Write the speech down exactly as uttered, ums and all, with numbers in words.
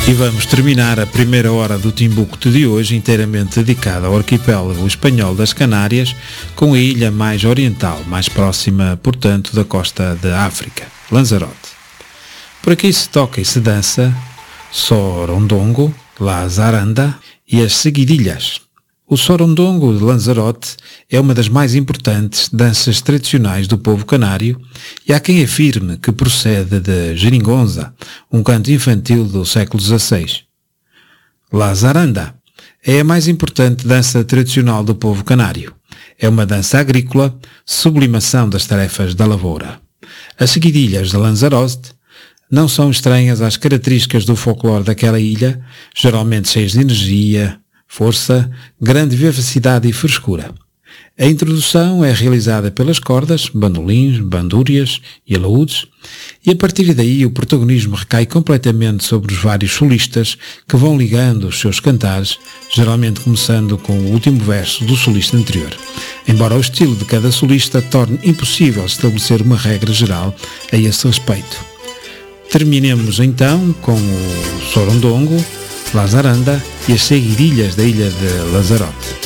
E vamos terminar a primeira hora do Timbuktu de hoje inteiramente dedicada ao arquipélago espanhol das Canárias, com a ilha mais oriental, mais próxima, portanto, da costa da África, Lanzarote. Por aqui se toca e se dança Sorondongo, La Zaranda e as Seguidilhas. O Sorondongo de Lanzarote é uma das mais importantes danças tradicionais do povo canário e há quem afirme que procede de Geringonça, um canto infantil do século dezasseis. La Zaranda é a mais importante dança tradicional do povo canário. É uma dança agrícola, sublimação das tarefas da lavoura. As Seguidilhas de Lanzarote não são estranhas às características do folclore daquela ilha, geralmente cheias de energia, força, grande vivacidade e frescura. A introdução é realizada pelas cordas, bandolins, bandúrias e alaúdes, e a partir daí o protagonismo recai completamente sobre os vários solistas que vão ligando os seus cantares, geralmente começando com o último verso do solista anterior, embora o estilo de cada solista torne impossível estabelecer uma regra geral a esse respeito. Terminemos então com o Sorondongo, La Zaranda e as Seguidilhas da ilha de Lanzarote.